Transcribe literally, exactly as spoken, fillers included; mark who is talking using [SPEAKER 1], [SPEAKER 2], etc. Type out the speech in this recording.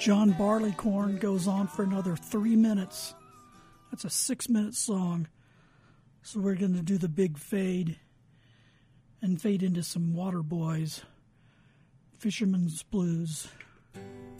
[SPEAKER 1] John Barleycorn goes on for another three minutes. That's a six-minute song. So we're going to do the big fade and fade into some Waterboys, Fisherman's Blues.